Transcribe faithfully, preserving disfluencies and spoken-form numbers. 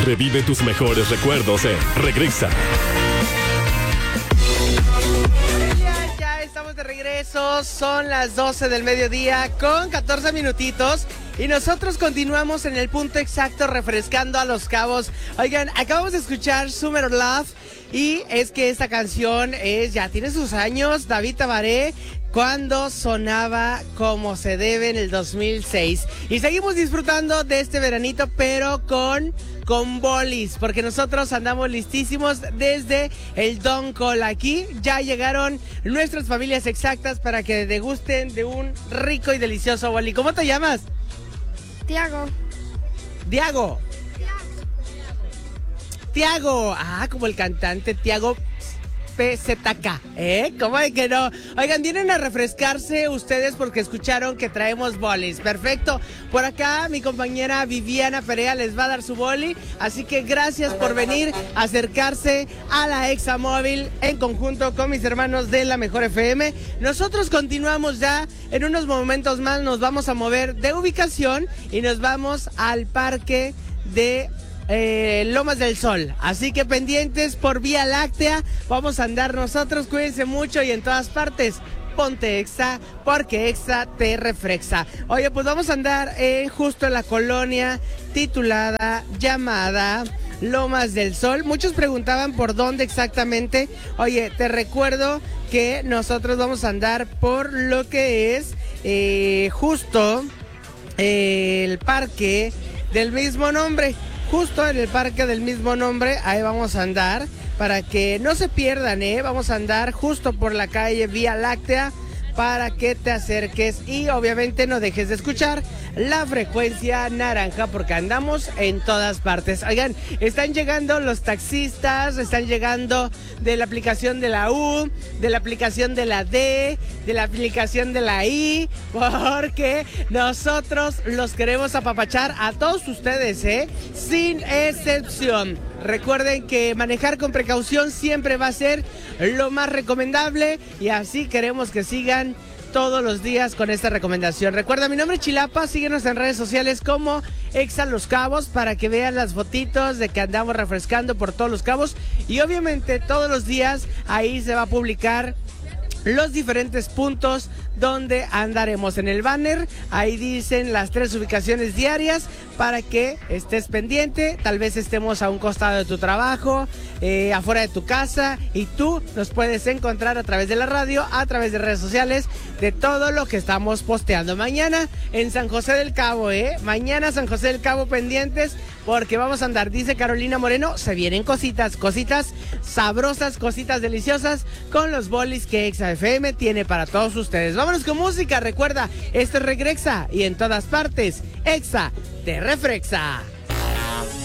Revive tus mejores recuerdos en Regresa. Ya, ya estamos de regreso. Son las doce del mediodía con catorce minutitos. Y nosotros continuamos en el punto exacto refrescando a Los Cabos. Oigan, acabamos de escuchar Summer Love. Y es que esta canción es, ya tiene sus años, David Tabaré, cuando sonaba como se debe en el dos mil seis. Y seguimos disfrutando de este veranito, pero con, con bolis, porque nosotros andamos listísimos desde el Don Col. Aquí ya llegaron nuestras familias exactas para que degusten de un rico y delicioso boli. ¿Cómo te llamas? Tiago. Diago. Tiago, ah, como el cantante Tiago P Z K, ¿eh? ¿Cómo de que no? Oigan, vienen a refrescarse ustedes porque escucharon que traemos bolis. Perfecto. Por acá mi compañera Viviana Perea les va a dar su boli, así que gracias por venir a acercarse a la Examóvil en conjunto con mis hermanos de la Mejor F M. Nosotros continuamos ya, en unos momentos más nos vamos a mover de ubicación y nos vamos al parque de Eh, Lomas del Sol, así que pendientes por Vía Láctea, vamos a andar nosotros, cuídense mucho y en todas partes, ponte Exa, porque Exa te refresca. Oye, pues vamos a andar eh, justo en la colonia titulada, llamada Lomas del Sol. Muchos preguntaban por dónde exactamente. Oye, te recuerdo que nosotros vamos a andar por lo que es eh, justo eh, el parque del mismo nombre. Justo en el parque del mismo nombre, ahí vamos a andar, para que no se pierdan, ¿eh? Vamos a andar justo por la calle Vía Láctea, para que te acerques y obviamente no dejes de escuchar la frecuencia naranja, porque andamos en todas partes. Oigan, están llegando los taxistas, están llegando de la aplicación de la U, de la aplicación de la D, de la aplicación de la I, porque nosotros los queremos apapachar a todos ustedes, ¿eh? Sin excepción. Recuerden que manejar con precaución siempre va a ser lo más recomendable y así queremos que sigan todos los días con esta recomendación. Recuerda, mi nombre es Chilapa, síguenos en redes sociales como Exa Los Cabos para que vean las fotitos de que andamos refrescando por todos Los Cabos y obviamente todos los días ahí se va a publicar los diferentes puntos donde andaremos. En el banner ahí dicen las tres ubicaciones diarias para que estés pendiente. Tal vez estemos a un costado de tu trabajo, eh, afuera de tu casa, y tú nos puedes encontrar a través de la radio, a través de redes sociales, de todo lo que estamos posteando. Mañana en San José del Cabo, eh mañana San José del Cabo, pendientes porque vamos a andar, dice Carolina Moreno, se vienen cositas, cositas sabrosas, cositas deliciosas con los bolis que Exa F M tiene para todos ustedes. Vámonos con música. Recuerda, este es Regresa y en todas partes Exa te refresca.